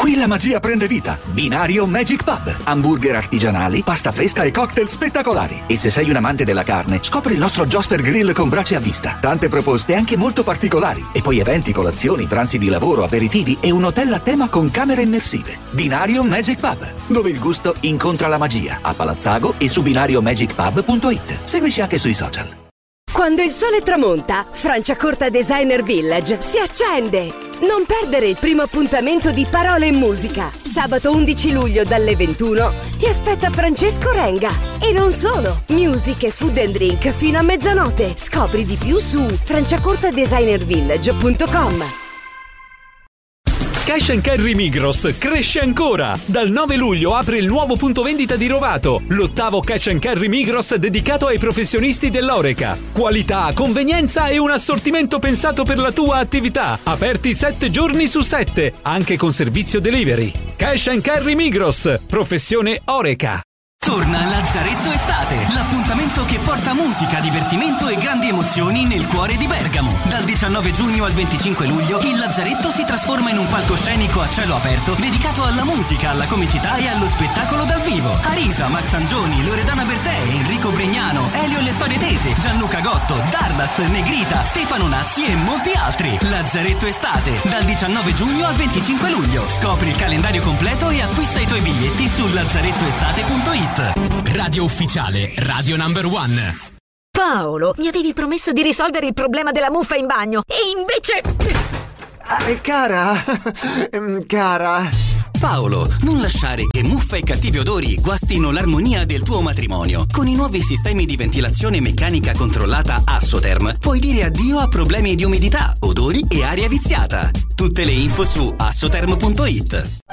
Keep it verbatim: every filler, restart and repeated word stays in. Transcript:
Qui la magia prende vita. Binario Magic Pub. Hamburger artigianali, pasta fresca e cocktail spettacolari. E se sei un amante della carne, scopri il nostro Josper Grill con brace a vista. Tante proposte anche molto particolari. E poi eventi, colazioni, pranzi di lavoro, aperitivi e un hotel a tema con camere immersive. Binario Magic Pub, dove il gusto incontra la magia. A Palazzago e su binario magic pub punto it. Seguici anche sui social. Quando il sole tramonta, Franciacorta Designer Village si accende! Non perdere il primo appuntamento di Parole e Musica. Sabato undici luglio dalle ventuno ti aspetta Francesco Renga. E non solo, music e food and drink fino a mezzanotte. Scopri di più su franciacorta designer village punto com. Cash and Carry Migros cresce ancora! Dal nove luglio apre il nuovo punto vendita di Rovato, l'ottavo Cash and Carry Migros dedicato ai professionisti dell'Horeca. Qualità, convenienza e un assortimento pensato per la tua attività. Aperti sette giorni su sette, anche con servizio delivery. Cash and Carry Migros, professione Horeca. Torna Lazzaretto Estate, l'appuntamento che porta musica, divertimento e grandi emozioni nel cuore di Bergamo. Dal diciannove giugno al venticinque luglio il Lazzaretto si trasforma in un palcoscenico a cielo aperto dedicato alla musica, alla comicità e allo spettacolo dal vivo. Arisa, Max Angioni, Loredana Bertè, Enrico Bregnano, Elio e le storie tese, Gianluca Gotto, Dardast, Negrita, Stefano Nazzi e molti altri. Lazzaretto Estate, dal diciannove giugno al venticinque luglio. Scopri il calendario completo e acquista i tuoi biglietti su lazzarettoestate punto it. Radio ufficiale, Radio Number One. Paolo, mi avevi promesso di risolvere il problema della muffa in bagno e invece... Ah, cara, cara... Paolo, non lasciare che muffa e cattivi odori guastino l'armonia del tuo matrimonio. Con i nuovi sistemi di ventilazione meccanica controllata Assotherm puoi dire addio a problemi di umidità, odori e aria viziata. Tutte le info su assotherm punto it.